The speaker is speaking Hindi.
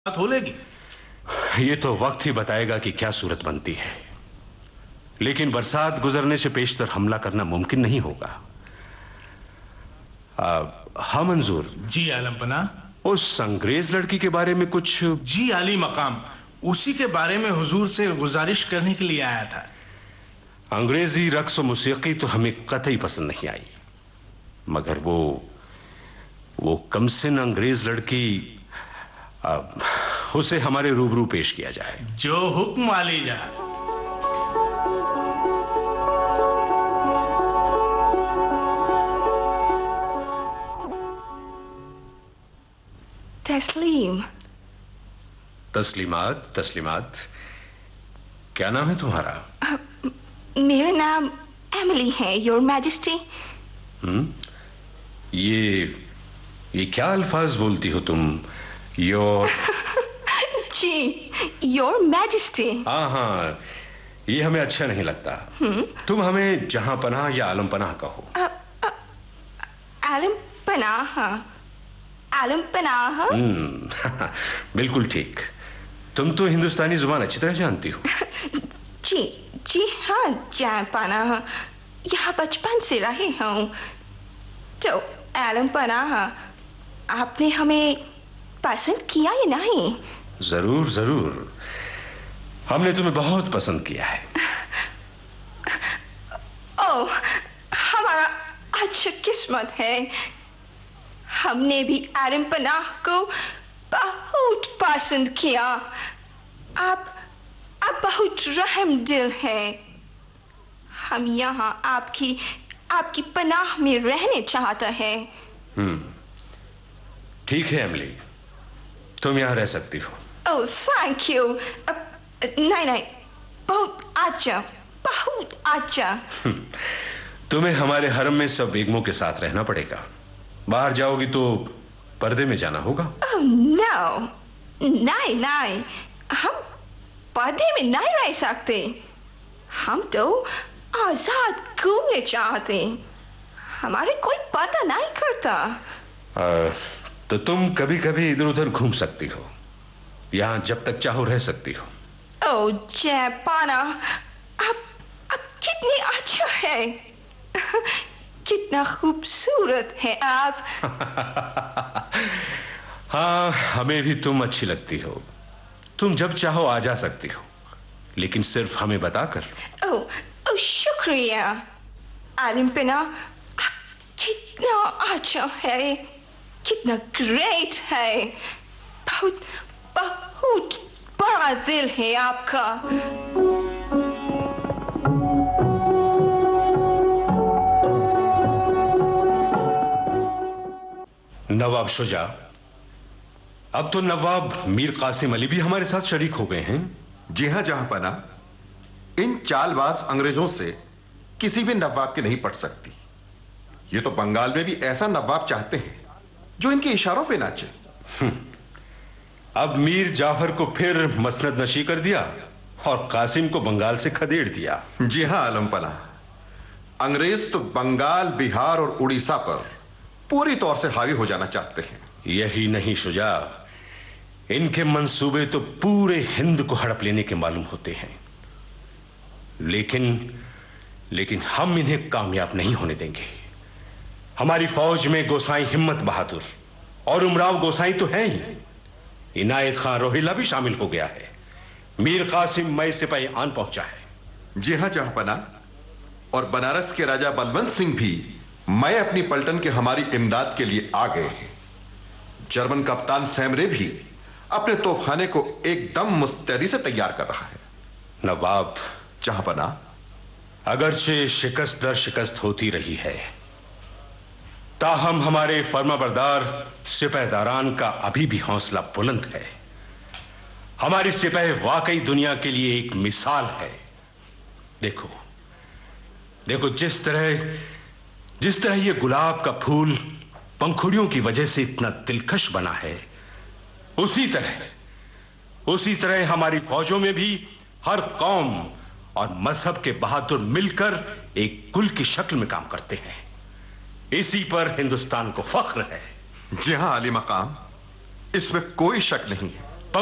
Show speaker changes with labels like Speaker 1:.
Speaker 1: बात हो लेगी।
Speaker 2: ये तो वक्त ही बताएगा कि क्या सूरत बनती है, लेकिन बरसात गुजरने से पेशतर हमला करना मुमकिन नहीं होगा। हाँ मंजूर
Speaker 1: जी आलम पना।
Speaker 2: उस अंग्रेज लड़की के बारे में कुछ?
Speaker 1: जी आली मकाम, उसी के बारे में हुजूर से गुजारिश करने के लिए आया था।
Speaker 2: अंग्रेजी रक्स और मौसीकी तो हमें कतई पसंद नहीं आई, मगर वो कमसिन अंग्रेज लड़की, उसे हमारे रूबरू पेश किया जाए।
Speaker 1: जो हुक्म आली जा।
Speaker 3: तस्लीम।
Speaker 2: तस्लीमात तस्लीमात, क्या नाम है तुम्हारा?
Speaker 3: मेरा नाम एमिली है, योर मैजेस्टी।
Speaker 2: ये क्या अल्फाज बोलती हो तुम? Your
Speaker 3: ji, your majesty.
Speaker 2: हाँ, ये हमें अच्छा नहीं लगता। तुम हमें जहां पनाह या आलम पनाह कहो।
Speaker 3: आलम पनाह, आलम पनाह।
Speaker 2: बिल्कुल ठीक। तुम तो हिंदुस्तानी जुबान अच्छी तरह जानती हो।
Speaker 3: जी हाँ, जान पनाह, यहाँ बचपन से रही हूँ। तो आलम पनाह, आपने हमें पसंद किया या नहीं?
Speaker 2: जरूर जरूर, हमने तुम्हें बहुत पसंद किया है।
Speaker 3: ओह, हमारा अच्छा किस्मत है। हमने भी आलम पनाह को बहुत पसंद किया। आप बहुत रहम दिल है। हम यहाँ आपकी पनाह में रहने चाहते हैं।
Speaker 2: ठीक है एमिली, तुम यहाँ रह सकती हो।
Speaker 3: Oh thank you. नहीं, बहुत अच्छा।
Speaker 2: तुम्हें हमारे हरम में सब बेगमों के साथ रहना पड़ेगा। बाहर जाओगी तो पर्दे में जाना होगा।
Speaker 3: नो, नहीं, हम पर्दे में नहीं रह सकते। हम तो आजाद घूमने चाहते। हमारे कोई पर्दा नहीं करता।
Speaker 2: तो तुम कभी कभी इधर उधर घूम सकती हो, यहां जब तक चाहो रह सकती हो।
Speaker 3: ओह जैपाना, आप कितने अच्छा है। कितना खूबसूरत है आप।
Speaker 2: हाँ, हमें भी तुम अच्छी लगती हो। तुम जब चाहो आ जा सकती हो, लेकिन सिर्फ हमें बताकर।
Speaker 3: ओह शुक्रिया आलिम पनाह, कितना अच्छा है, कितना ग्रेट है। बहुत बड़ा दिल है आपका।
Speaker 2: नवाब शुजा, अब तो नवाब मीर कासिम अली भी हमारे साथ शरीक हो गए हैं।
Speaker 4: जी हां जहांपना, इन चालबाज अंग्रेजों से किसी भी नवाब की नहीं पट सकती। ये तो बंगाल में भी ऐसा नवाब चाहते हैं जो इनके इशारों पे नाचे।
Speaker 2: अब मीर जाफर को फिर मसनद नशी कर दिया और कासिम को बंगाल से खदेड़ दिया।
Speaker 4: जी हां आलमपना, अंग्रेज तो बंगाल, बिहार और उड़ीसा पर पूरी तौर से हावी हो जाना चाहते हैं।
Speaker 2: यही नहीं शुजा, इनके मंसूबे तो पूरे हिंद को हड़प लेने के मालूम होते हैं। लेकिन हम इन्हें कामयाब नहीं होने देंगे। हमारी फौज में गोसाई हिम्मत बहादुर और उमराव गोसाई तो हैं ही, इनायत खान रोहिला भी शामिल हो गया है। मीर कासिम मई सिपाही आन पहुंचा है।
Speaker 4: जी हां जहांपना, और बनारस के राजा बलवंत सिंह भी मैं अपनी पलटन के हमारी इमदाद के लिए आ गए हैं। जर्मन कप्तान सैमरे भी अपने तोपखाने को एकदम मुस्तैदी से तैयार कर रहा है।
Speaker 2: नवाब
Speaker 4: जहांपना,
Speaker 2: अगरचे शिकस्त दर शिकस्त होती रही है, ताहम हमारे फर्माबरदार सिपहदारान का अभी भी हौसला बुलंद है। हमारी सिपाही वाकई दुनिया के लिए एक मिसाल है। देखो जिस तरह ये गुलाब का फूल पंखुड़ियों की वजह से इतना दिलकश बना है, उसी तरह हमारी फौजों में भी हर कौम और मजहब के बहादुर मिलकर एक कुल की शक्ल में काम करते हैं। इसी पर हिंदुस्तान को फख्र है।
Speaker 4: जी हां आली मकाम, इसमें कोई शक नहीं है।